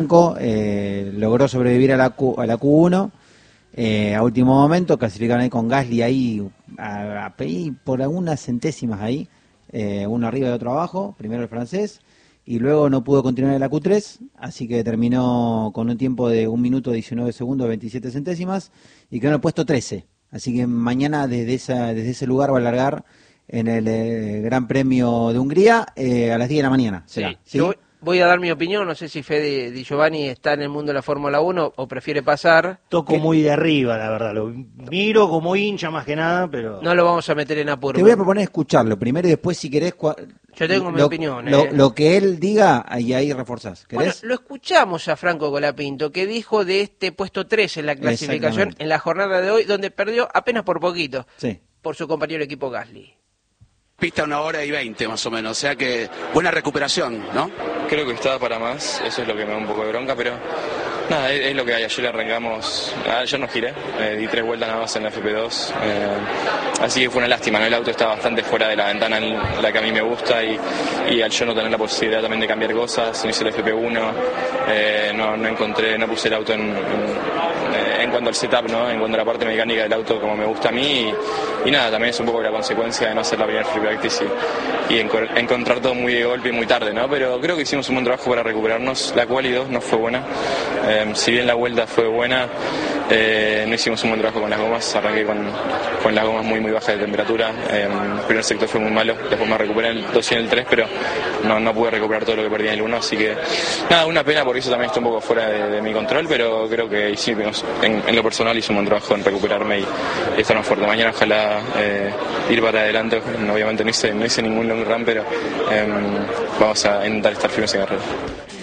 Logró sobrevivir a la Q1 a último momento, clasificaron ahí con Gasly ahí por algunas centésimas ahí, uno arriba y otro abajo, primero el francés, y luego no pudo continuar en la Q3, así que terminó con un tiempo de 1 minuto 19 segundos 27 centésimas y quedó en el puesto 13, así que mañana desde ese lugar va a largar en el Gran Premio de Hungría a las 10 de la mañana. Sí. ¿Sí? Yo voy a dar mi opinión, no sé si Fede Di Giovanni está en el mundo de la Fórmula 1 o prefiere pasar. Toco muy de arriba, la verdad, lo miro como hincha más que nada, pero... No lo vamos a meter en apuro. Te voy a proponer escucharlo primero y después si querés... Yo tengo mi opinión. Lo que él diga, ahí reforzás. ¿Querés? Bueno, lo escuchamos a Franco Colapinto, que dijo de este puesto 3 en la clasificación en la jornada de hoy, donde perdió apenas por poquito, por su compañero de equipo Gasly. Pista 1 hora y 20 más o menos, o sea que buena recuperación, ¿no? Creo que estaba para más, eso es lo que me da un poco de bronca, pero nada, es lo que hay. Ayer arrancamos, ayer no giré, di 3 vueltas nada más en la FP2, así que fue una lástima, ¿no? El auto estaba bastante fuera de la ventana en la que a mí me gusta y al yo no tener la posibilidad también de cambiar cosas, no hice el FP1, no puse el auto en cuanto al setup, ¿no? En cuanto a la parte mecánica del auto como me gusta a mí y nada, también es un poco la consecuencia de no hacer la primera free practice y encontrar todo muy de golpe y muy tarde, ¿no? Pero creo que hicimos un buen trabajo para recuperarnos. La quali 2 no fue buena, si bien la vuelta fue buena, no hicimos un buen trabajo con las gomas. Arranqué con las gomas muy bajas de temperatura, el primer sector fue muy malo, después me recuperé en el 2 y en el 3, pero no pude recuperar todo lo que perdí en el 1, así que nada, una pena porque eso también está un poco fuera de mi control, pero creo que hicimos, en lo personal hice un buen trabajo en recuperarme y estar más fuerte. Mañana ojalá ir para adelante, obviamente no hice ningún long run, pero vamos a intentar estar firmes en carrera.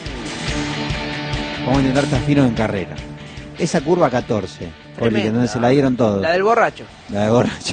Vamos a intentar estar firmes en carrera. Esa curva 14, Oli, que donde se la dieron todos. La del borracho. La del borracho.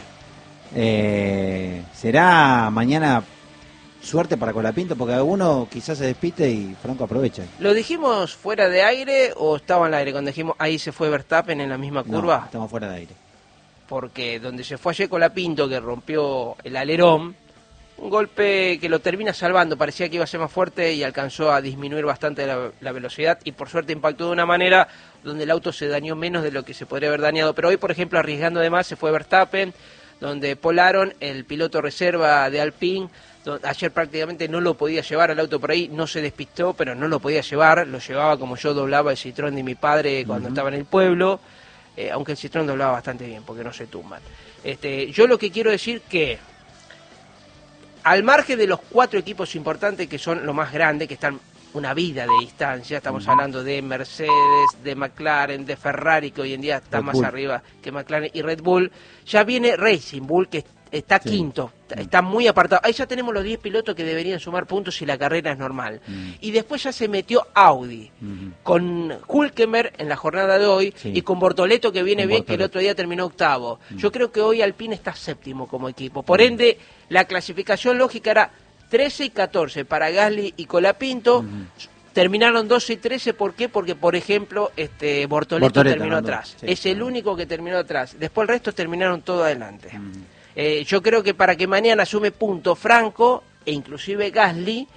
¿Será mañana suerte para Colapinto? Porque alguno quizás se despiste y Franco aprovecha. ¿Lo dijimos fuera de aire o estaba en el aire cuando dijimos ahí se fue Verstappen en la misma curva? No, estamos fuera de aire. Porque donde se fue ayer Colapinto, que rompió el alerón, un golpe que lo termina salvando, parecía que iba a ser más fuerte y alcanzó a disminuir bastante la velocidad y por suerte impactó de una manera donde el auto se dañó menos de lo que se podría haber dañado. Pero hoy, por ejemplo, arriesgando de más, se fue Verstappen, donde Paul Aron, el piloto reserva de Alpine, ayer prácticamente no lo podía llevar al auto por ahí, no se despistó, pero no lo podía llevar, lo llevaba como yo doblaba el Citroën de mi padre cuando estaba en el pueblo, aunque el Citroën doblaba bastante bien, porque no se tumban. Yo lo que quiero decir que, al margen de los 4 equipos importantes que son los más grandes, que están una vida de distancia, estamos hablando de Mercedes, de McLaren, de Ferrari, que hoy en día está más arriba que McLaren y Red Bull, ya viene Racing Bull, que está quinto, está muy apartado. Ahí ya tenemos los 10 pilotos que deberían sumar puntos si la carrera es normal. Y después ya se metió Audi, con Hülkenberg en la jornada de hoy, y con Bortoleto que viene bien, que el otro día terminó octavo. Yo creo que hoy Alpine está séptimo como equipo. Por ende, la clasificación lógica era 13 y 14 para Gasly y Colapinto. Terminaron 12 y 13, ¿por qué? Porque, por ejemplo, Bortoleto terminó atrás. Es el único que terminó atrás. Después el resto terminaron todo adelante. Yo creo que para que mañana sume punto Franco e inclusive Gasly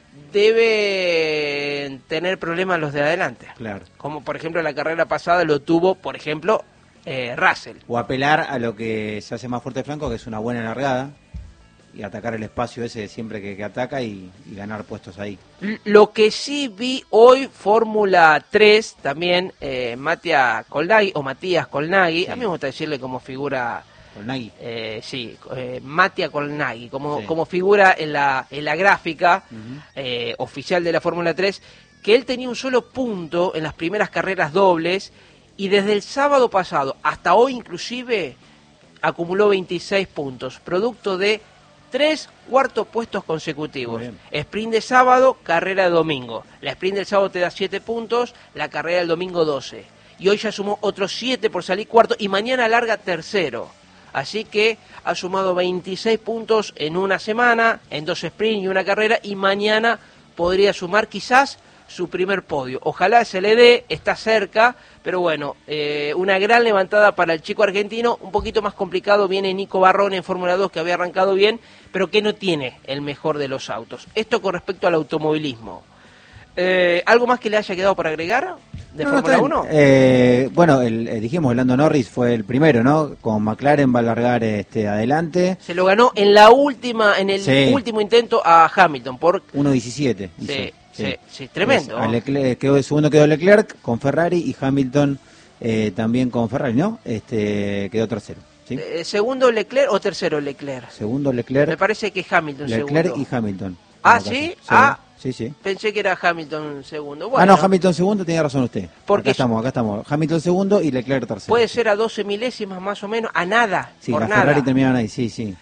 deben tener problemas los de adelante. Claro. Como por ejemplo la carrera pasada lo tuvo, por ejemplo, Russell. O apelar a lo que se hace más fuerte Franco, que es una buena largada, y atacar el espacio ese siempre que ataca y ganar puestos ahí. Lo que sí vi hoy, Fórmula 3, también Matías Colnaghi, a mí me gusta decirle como figura... Colnaghi. Mattia Colnaghi, como figura en la gráfica oficial de la Fórmula 3, que él tenía un solo punto en las primeras carreras dobles y desde el sábado pasado hasta hoy inclusive acumuló 26 puntos, producto de 3 cuartos puestos consecutivos. Sprint de sábado, carrera de domingo. La sprint del sábado te da 7 puntos, la carrera del domingo 12. Y hoy ya sumó otros 7 por salir cuarto y mañana larga tercero. Así que ha sumado 26 puntos en una semana, en 2 sprints y una carrera, y mañana podría sumar quizás su primer podio. Ojalá se le dé, está cerca, pero bueno, una gran levantada para el chico argentino. Un poquito más complicado viene Nico Barrone en Fórmula 2, que había arrancado bien, pero que no tiene el mejor de los autos. Esto con respecto al automovilismo. ¿Algo más que le haya quedado por agregar de Fórmula 1? Bueno, dijimos, el Lando Norris fue el primero, ¿no? Con McLaren va a largar adelante. Se lo ganó en el último intento a Hamilton por 1.17. Sí, tremendo. Segundo quedó Leclerc con Ferrari y Hamilton también con Ferrari, ¿no? Quedó tercero. ¿Sí? ¿Segundo Leclerc o tercero Leclerc? Segundo Leclerc. Me parece que Hamilton Leclerc segundo. y Hamilton. ¿Ah, sí? Ah, sí. pensé que era Hamilton segundo. Bueno, no, Hamilton segundo, tenía razón usted. Porque acá estamos. Hamilton segundo y Leclerc tercero. Puede ser a 12 milésimas más o menos, a nada. Sí, por la nada. Ferrari terminaron ahí, sí.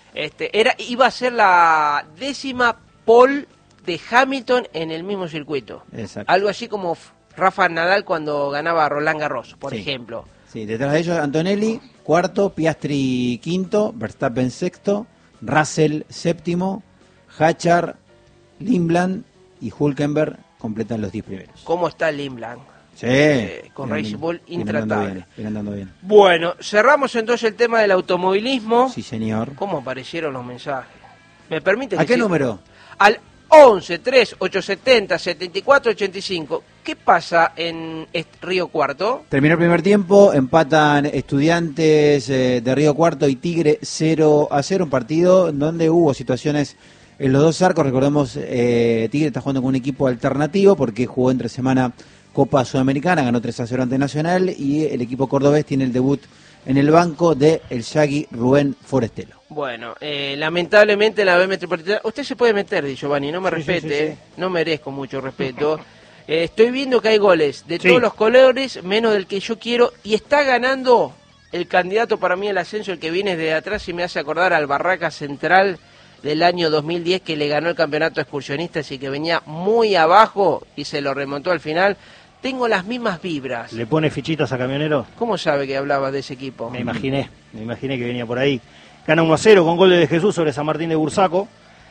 Iba a ser la 10ª pole de Hamilton en el mismo circuito. Exacto. Algo así como Rafa Nadal cuando ganaba a Roland Garros, por ejemplo. Sí, detrás de ellos Antonelli, cuarto, Piastri quinto, Verstappen sexto, Russell séptimo, Hachar, Lindblad y Hülkenberg completan los 10 primeros. ¿Cómo está Lindblad? Sí. Con Racing Bull intratable. Viene andando bien. Bueno, cerramos entonces el tema del automovilismo. Sí, señor. ¿Cómo aparecieron los mensajes? ¿Me permite? ¿A qué número? Al 11 3 870 74 85. ¿Qué pasa en Río Cuarto? Terminó el primer tiempo, empatan Estudiantes de Río Cuarto y Tigre 0-0, un partido donde hubo situaciones en los dos arcos. Recordemos, Tigre está jugando con un equipo alternativo porque jugó entre semana Copa Sudamericana, ganó 3-0 ante Nacional, y el equipo cordobés tiene el debut en el banco de el Yagui Rubén Forestelo. Bueno, lamentablemente la B Metropolitana... Usted se puede meter, Di Giovanni, no me respete, no merezco mucho respeto. Estoy viendo que hay goles de todos los colores, menos del que yo quiero, y está ganando el candidato para mí al ascenso, el que viene de atrás y me hace acordar al Barraca Central del año 2010, que le ganó el campeonato a excursionistas y que venía muy abajo y se lo remontó al final. Tengo las mismas vibras. ¿Le pone fichitas a Camionero? ¿Cómo sabe que hablaba de ese equipo? Me imaginé que venía por ahí. Gana 1-0 con gol de Jesús sobre San Martín de Bursaco.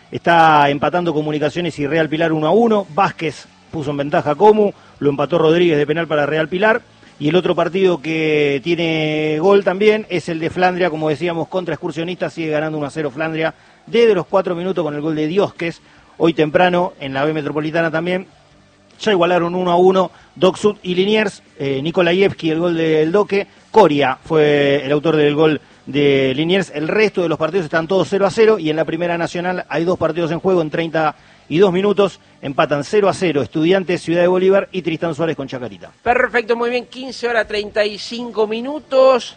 Está empatando Comunicaciones y Real Pilar 1-1. Vázquez puso en ventaja a Comu, lo empató Rodríguez de penal para Real Pilar. Y el otro partido que tiene gol también es el de Flandria, como decíamos, contra Excursionistas. Sigue ganando 1-0 Flandria desde los 4 minutos con el gol de Diosques. Hoy temprano en la B Metropolitana también. Ya igualaron 1-1 Doc Sud y Liniers. Nikolaevski, el gol del Doque. Coria fue el autor del gol de Liniers. El resto de los partidos están todos 0-0 y en la Primera Nacional hay 2 partidos en juego en 32 minutos. Empatan 0-0 Estudiantes, Ciudad de Bolívar y Tristán Suárez con Chacarita. Perfecto, muy bien, 15:35.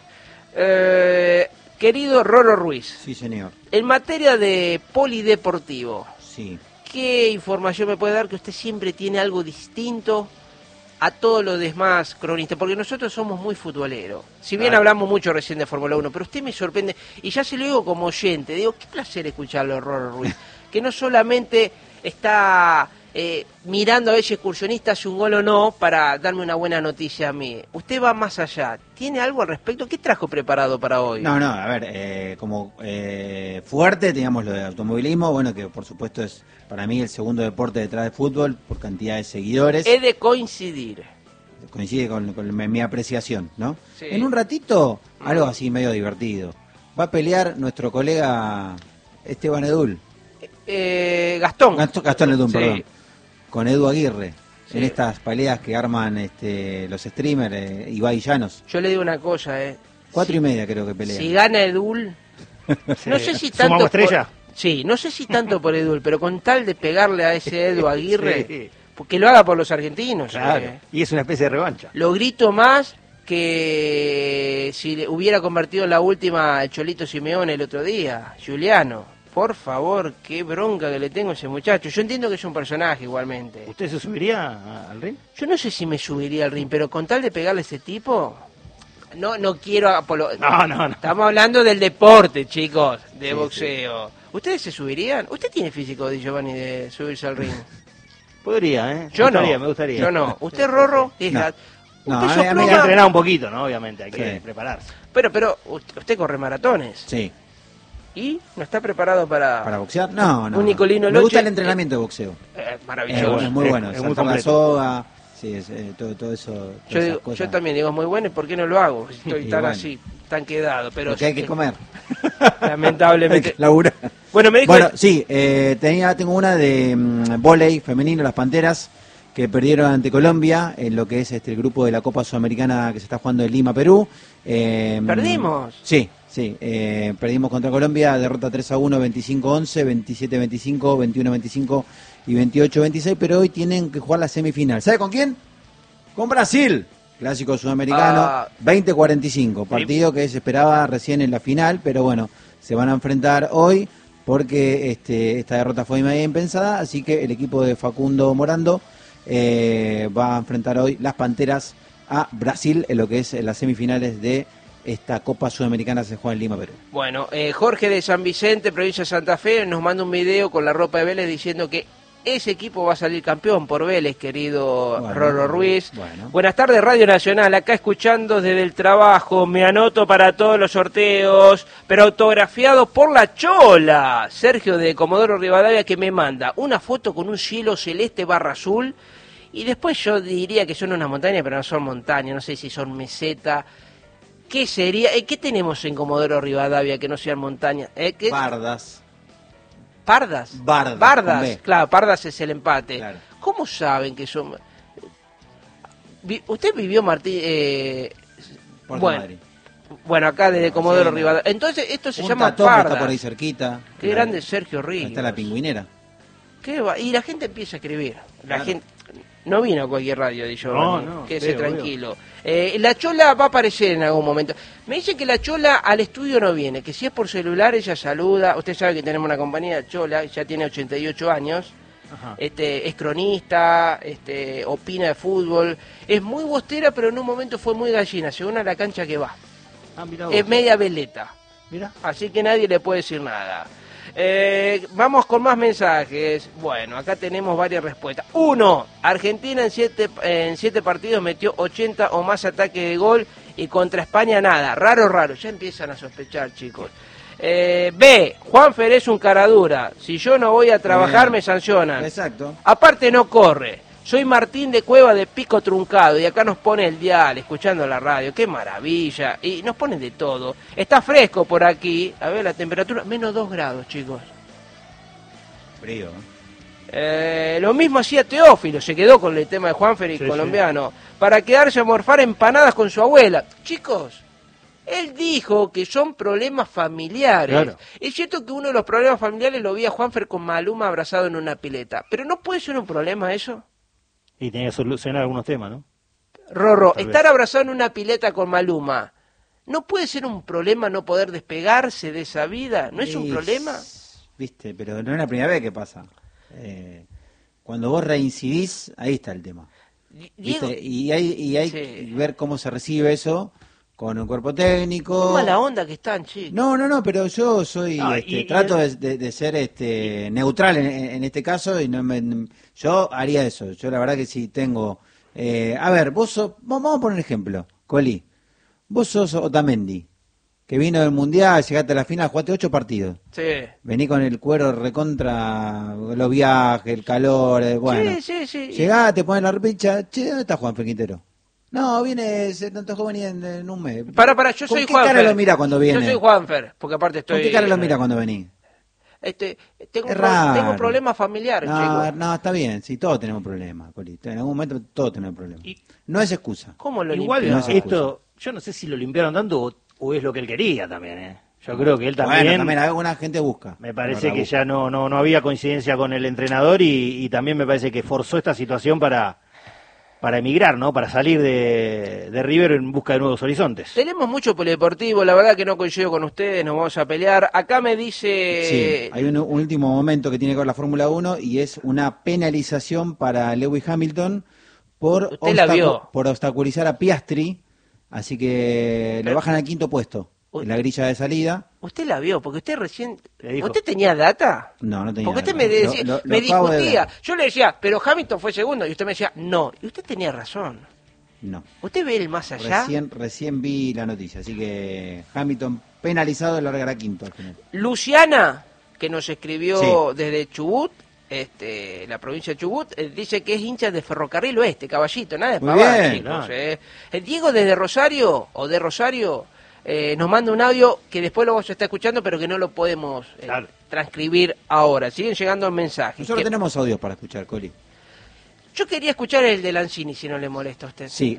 Querido Rolo Ruiz. Sí, señor. En materia de polideportivo, Sí. ¿qué información me puede dar, que usted siempre tiene algo distinto a todos los demás cronistas? Porque nosotros somos muy futboleros. Si bien hablamos mucho recién de Fórmula 1, pero usted me sorprende, y ya se lo digo como oyente, digo, qué placer escucharlo, Rolo Ruiz, que no solamente está mirando a ver si Excursionista hace un gol o no para darme una buena noticia a mí. Usted va más allá. ¿Tiene algo al respecto? ¿Qué trajo preparado para hoy? No, a ver, como fuerte teníamos lo de automovilismo, bueno, que por supuesto es para mí el segundo deporte detrás de fútbol por cantidad de seguidores. He de coincidir. Coincide con mi apreciación, ¿no? Sí. En un ratito, algo así medio divertido. Va a pelear nuestro colega Esteban Edul. Gastón. Gastón Edul, Sí. perdón. Con Edu Aguirre. Sí. En estas peleas que arman los streamers, Ibai Llanos. Yo le digo una cosa, 4:30 creo que pelean. si gana Edul, no sé si tanto ¿Sumamos estrella? Sí, no sé si tanto por Edul, pero con tal de pegarle a ese Edu Aguirre, Sí. porque lo haga por los argentinos. Claro, y es una especie de revancha. Lo grito más que si le hubiera convertido en la última el Cholito Simeone el otro día, Giuliano. Por favor, qué bronca que le tengo a ese muchacho. Yo entiendo que es un personaje igualmente. ¿Usted se subiría al ring? Yo no sé si me subiría al ring, pero con tal de pegarle a ese tipo, no quiero No. Estamos hablando del deporte, chicos, de Sí, boxeo. ¿Ustedes se subirían? ¿Usted tiene físico, Di Giovanni, de subirse al ring? Podría, Yo Me gustaría. Yo no. ¿Usted, Rorro? No. ¿Usted No, sos a mí Hay que pluma? entrenar un poquito, ¿no? Obviamente, hay que Sí. prepararse. Pero usted corre maratones. Sí. ¿Y no está preparado para ¿Para boxear? No. un Nicolino Me gusta Loche? el entrenamiento de boxeo. Maravilloso. Es muy bueno. es muy Saltar la completo. soga, sí, todo eso. todas esas Yo cosas. también digo, es muy bueno, ¿y por qué no lo hago? Estoy Y tan bueno. así, tan quedado. Pero Porque hay que comer. Hay lamentablemente. que laburar. Bueno, me dijo... Bueno, sí, tengo una de vóley femenino, las Panteras, que perdieron ante Colombia en lo que es el grupo de la Copa Sudamericana que se está jugando en Lima, Perú. ¿Perdimos? Sí, perdimos contra Colombia, derrota 3-1, 25-11, 27-25, 21-25 y 28-26, pero hoy tienen que jugar la semifinal. ¿Sabe con quién? Con Brasil, clásico sudamericano, 20-45, partido que se esperaba recién en la final, pero bueno, se van a enfrentar hoy porque esta derrota fue media impensada, así que el equipo de Facundo Morando va a enfrentar hoy las Panteras a Brasil en lo que es las semifinales de esta Copa Sudamericana que se juega en Lima, Perú. Bueno, Jorge de San Vicente, provincia de Santa Fe, nos manda un video con la ropa de Vélez diciendo que ese equipo va a salir campeón por Vélez, querido Rorro Ruiz. Bueno. Buenas tardes, Radio Nacional, acá escuchando desde el trabajo, me anoto para todos los sorteos, pero autografiado por la Chola. Sergio de Comodoro Rivadavia, que me manda una foto con un cielo celeste barra azul, y después yo diría que son unas montañas, pero no son montañas, no sé si son meseta. ¿Qué sería? ¿Qué tenemos en Comodoro Rivadavia que no sean montañas? Pardas. ¿Pardas? Bardas, con B. Claro, Pardas es el empate. Claro. ¿Cómo saben que son...? ¿Usted vivió, Martín? Puerto Madryn. Bueno, acá desde Comodoro sí, Rivadavia. Entonces, esto se Punta llama Tom, Pardas. está por ahí cerquita. Qué grande Sergio Ríos. Ahí está la Pingüinera. Y la gente empieza a escribir. La Claro. gente no vino a cualquier radio, dice No, quédese sí, tranquilo. La Chola va a aparecer en algún momento. Me dice que la Chola al estudio no viene, que si es por celular ella saluda. Usted sabe que tenemos una compañía, Chola, ya tiene 88 años. Ajá. Es cronista, opina de fútbol, es muy bostera, pero en un momento fue muy gallina, según a la cancha que va. Mirá vos. Es media veleta, Mirá. así que nadie le puede decir nada. Vamos con más mensajes. Bueno, acá tenemos varias respuestas. 1. Argentina en 7 partidos metió 80 o más ataques de gol y contra España nada. Raro. Ya empiezan a sospechar, chicos. B. Juanfer es un caradura. Si yo no voy a trabajar me sancionan. Exacto. Aparte no corre. Soy Martín de Cueva de Pico Truncado y acá nos pone el dial, escuchando la radio. ¡Qué maravilla! Y nos ponen de todo. Está fresco por aquí. A ver la temperatura, menos 2 grados, chicos. Frío. Lo mismo hacía Teófilo, se quedó con el tema de Juanfer y Sí, colombiano. Para quedarse a morfar empanadas con su abuela. Chicos, él dijo que son problemas familiares. Claro. Es cierto que uno de los problemas familiares lo vi a Juanfer con Maluma abrazado en una pileta. Pero ¿no puede ser un problema eso? Y tenía que solucionar algunos temas, ¿no? Rorro, Tal estar vez. abrazado en una pileta con Maluma, ¿no puede ser un problema no poder despegarse de esa vida? ¿No es un problema? Viste, pero no es la primera vez que pasa. Cuando vos reincidís, ahí está el tema. Diego, ¿Viste? Y hay Sí. que ver cómo se recibe eso con un cuerpo técnico. qué mala onda que están, chicos. No, pero yo soy, No, y trato de ser neutral en este caso y yo haría eso. Yo la verdad que si tengo, a ver, vamos a poner un ejemplo, Coli, vos sos Otamendi, que vino del Mundial, llegaste a la final, jugaste 8 partidos, Sí. vení con el cuero recontra los viajes, el calor, bueno, Sí. llegás, te pones la repicha, che, ¿dónde está Juan Quintero? No, viene, se tanto joven en un mes. Para, yo ¿Con soy qué Juanfer. cara lo mira cuando viene? Yo soy Juanfer, porque aparte estoy... ¿Con qué cara lo mira cuando venís? Tengo, Es raro. tengo problemas familiares, chicos. No, está bien, sí, todos tenemos problemas, Colito. En algún momento todos tenemos problemas. Y- No es excusa. ¿Cómo lo Igual limpió? no se esto, yo no sé si lo limpiaron tanto o es lo que él quería también, ¿eh? Yo creo que él también, Bueno, también alguna gente busca. me parece Pero que busca. ya no había coincidencia con el entrenador y también me parece que forzó esta situación para emigrar, ¿no? Para salir de River en busca de nuevos horizontes. Tenemos mucho polideportivo, la verdad que no coincido con ustedes, nos vamos a pelear. Acá me dice... Sí, hay un último momento que tiene que ver la Fórmula 1 y es una penalización para Lewis Hamilton por, Usted la vio. por obstaculizar a Piastri, así que le Pero- bajan al quinto puesto en la grilla de salida. Usted la vio, porque usted recién... Le dijo. ¿Usted tenía data? No tenía Porque usted nada. me decía, Lo me acabo de discutía. ver. Yo le decía, pero Hamilton fue segundo. Y usted me decía, no. Y usted tenía razón. No. ¿Usted ve el más allá? Recién vi la noticia, así que Hamilton penalizado largará quinto al final. Luciana, que nos escribió Sí. desde Chubut, la provincia de Chubut, dice que es hincha de Ferrocarril Oeste, Caballito, nada de Muy pavada, bien, chicos. claro. Diego desde Rosario, o de Rosario, nos manda un audio que después lo vamos a estar escuchando, pero que no lo podemos Claro. transcribir ahora. Siguen llegando mensajes. Nosotros Que- tenemos audios para escuchar, Coli. Yo quería escuchar el de Lanzini, si no le molesta a usted. Sí,